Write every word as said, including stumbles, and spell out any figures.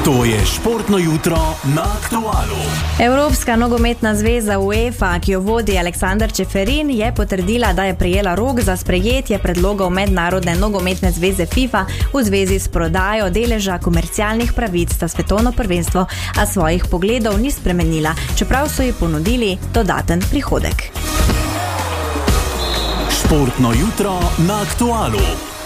To je športno jutro na Aktualu. Evropska nogometna zveza UEFA, ki jo vodi Aleksander Čeferin, je potrdila, da je prejela rok za sprejetje predlogov Mednarodne nogometne zveze FIFA v zvezi s prodajo deleža komercialnih pravic za svetovno prvenstvo, a svojih pogledov ni spremenila, čeprav so ji ponudili dodaten prihodek. Športno jutro na Aktualu.